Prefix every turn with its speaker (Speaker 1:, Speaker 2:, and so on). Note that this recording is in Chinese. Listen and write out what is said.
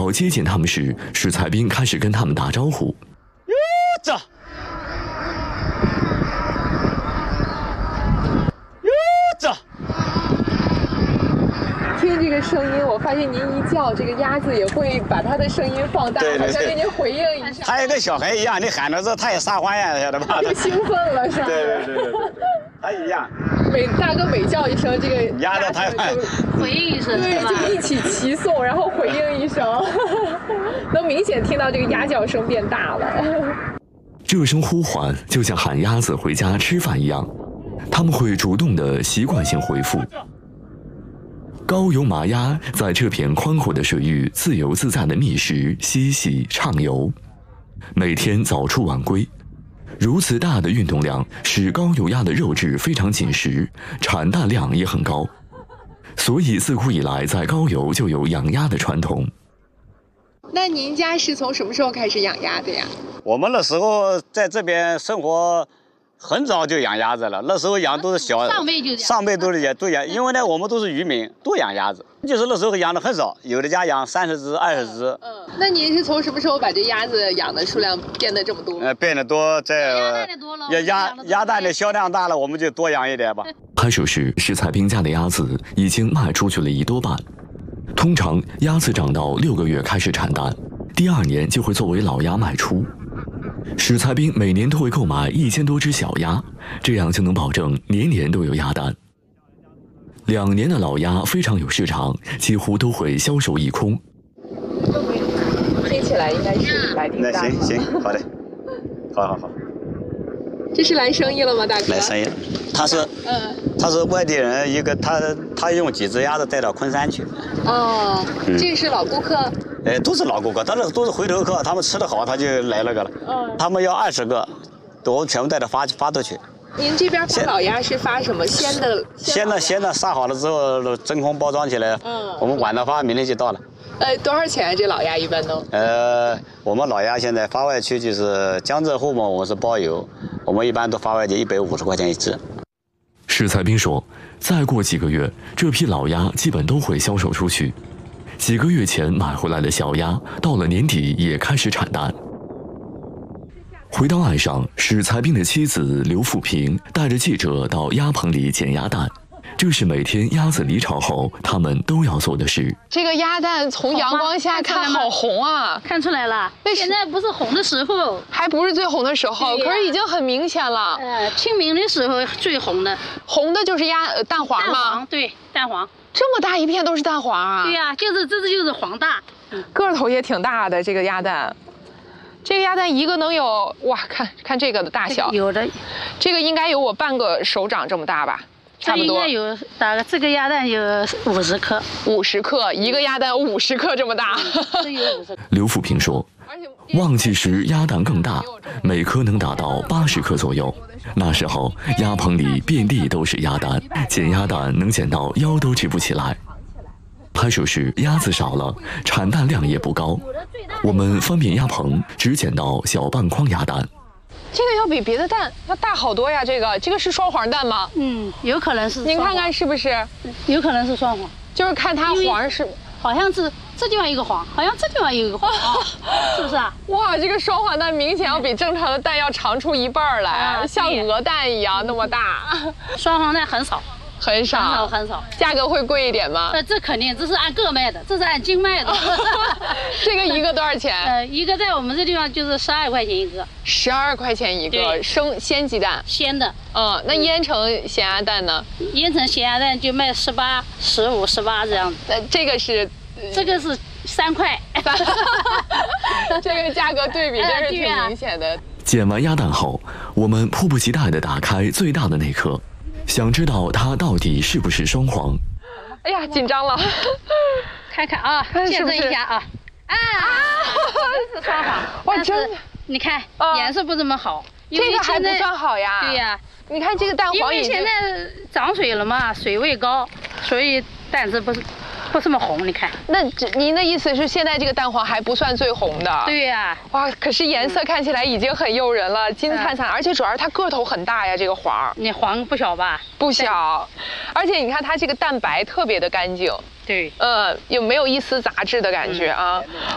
Speaker 1: 要接近它们时，史才兵开始跟它们打招呼。
Speaker 2: 走。走。
Speaker 3: 听这个声音，我发现您一叫，这个鸭子也会把它的声音放大，好像给您回应一下。
Speaker 2: 它也跟小孩一样，你喊着之后，它也撒欢呀，晓得吧？
Speaker 3: 就兴奋了，是吧？
Speaker 2: 对，它一样。
Speaker 3: 大哥每叫一声，这个
Speaker 2: 鸭子它
Speaker 3: 就
Speaker 4: 回应一声，
Speaker 3: 对，就一起齐颂，然后回应一声，能明显听到这个鸭叫声变大了。
Speaker 1: 这声呼唤就像喊鸭子回家吃饭一样，它们会主动的习惯性回复。高邮麻鸭在这片宽阔的水域自由自在地觅食、嬉戏、畅游，每天早出晚归。如此大的运动量使高邮鸭的肉质非常紧实，产蛋量也很高，所以自古以来在高邮就有养鸭的传统。
Speaker 3: 那您家是从什么时候开始养鸭的呀？
Speaker 2: 我们那时候在这边生活。很早就养鸭子了，那时候养都是小，上辈都是都养，因为呢我们都是渔民，都养鸭子，就是那时候养的很少，有的家养30只、20只。
Speaker 3: 那您是从什么时候把这鸭子养的数量变得这么多？
Speaker 2: 变得多，鸭蛋的销量大了，我们就多养一点吧。
Speaker 1: 拍摄时，史才兵家的鸭子已经卖出去了1多半。通常鸭子长到6个月开始产蛋，第2年就会作为老鸭卖出。史才兵每年都会购买1000多只小鸭，这样就能保证年年都有鸭蛋。2年的老鸭非常有市场，几乎都会销售一空。
Speaker 3: 听起来应该是来订单。
Speaker 2: 那行，好的，好。
Speaker 3: 这是来生意了吗，大哥？
Speaker 2: 来生意，他是外地人，一个他用几只鸭子带到昆山去。
Speaker 3: 哦，这是老顾客。
Speaker 2: 都是老顾客，但是都是回头客，他们吃得好，他就来那个了。他们要20个，我全部带着发出去。
Speaker 3: 您这边发老鸭是发什么？鲜的
Speaker 2: 杀好了之后真空包装起来，我们晚上发，明天就到了。
Speaker 3: 多少钱这老鸭一般都？
Speaker 2: 我们老鸭现在发外区就是江浙沪嘛，我们是包邮，我们一般都发外去150块钱一只。
Speaker 1: 史才兵说，再过几个月，这批老鸭基本都会销售出去。几个月前买回来的小鸭，到了年底也开始产蛋。回到岸上，史才兵的妻子刘富平带着记者到鸭棚里捡鸭蛋，这是每天鸭子离巢后他们都要做的事。
Speaker 3: 这个鸭蛋从阳光下看好红啊，
Speaker 4: 看出来了。现在不是红的时候，
Speaker 3: 还不是最红的时候，可是已经很明显了。
Speaker 4: 清明的时候最红的，
Speaker 3: 红的就是蛋黄吗？
Speaker 4: 蛋黄，对，蛋黄。
Speaker 3: 这么大一片都是蛋黄啊！
Speaker 4: 对呀，这就是黄大，
Speaker 3: 个头也挺大的这个鸭蛋。这个鸭蛋一个能有哇，看这个的大小，
Speaker 4: 有的，
Speaker 3: 这个应该有我半个手掌这么大吧，差不多。
Speaker 4: 应该有大概这个鸭蛋有50克
Speaker 3: ，50克一个鸭蛋50克这么大。
Speaker 4: 这有50克。
Speaker 1: 刘富平说，旺季时鸭蛋更大，每颗能达到80克左右。那时候鸭棚里遍地都是鸭蛋，捡鸭蛋能捡到腰都直不起来。拍摄时鸭子少了，产蛋量也不高，我们翻遍鸭棚只捡到小半筐鸭蛋。
Speaker 3: 这个要比别的蛋要大好多呀！这个是双黄蛋吗？
Speaker 4: 有可能是。
Speaker 3: 您看看是不是？
Speaker 4: 有可能是双黄，
Speaker 3: 就是看它黄是，
Speaker 4: 好像是这地方一个黄，好像这地方有一个黄，是不是啊？
Speaker 3: 哇，这个双黄蛋明显要比正常的蛋要长出一半来，像鹅蛋一样那么大。
Speaker 4: 双黄蛋很少。很少，
Speaker 3: 价格会贵一点吗？
Speaker 4: 这肯定，这是按个卖的，这是按斤卖的。
Speaker 3: 这个一个多少钱？
Speaker 4: 一个在我们这地方就是12块钱一个。
Speaker 3: 12块钱一个，鲜鸡蛋。
Speaker 4: 鲜的。
Speaker 3: 那腌成咸鸭蛋呢？
Speaker 4: 腌成咸鸭蛋就卖18、15、18这样子。
Speaker 3: 这个是
Speaker 4: 3块。
Speaker 3: 这个价格对比真是挺明显的。
Speaker 1: 捡完鸭蛋后，我们迫不及待地打开最大的那颗。想知道它到底是不是双黄？
Speaker 3: 哎呀，紧张了，
Speaker 4: 看看啊，见证一下啊！这是双黄，
Speaker 3: 哇，真的，
Speaker 4: 你看颜色不怎么好，
Speaker 3: 这个还不算好呀。
Speaker 4: 对呀，
Speaker 3: 你看这个蛋黄，
Speaker 4: 因为现在涨水了嘛，水位高，所以蛋质不这么红。你看，
Speaker 3: 那您的意思是现在这个蛋黄还不算最红的？
Speaker 4: 对呀。
Speaker 3: 哇，可是颜色看起来已经很诱人了，金灿灿，而且主要是它个头很大呀，这个黄。
Speaker 4: 你黄不小吧？
Speaker 3: 不小，而且你看它这个蛋白特别的干净。
Speaker 4: 对。
Speaker 3: 有没有一丝杂质的感觉啊？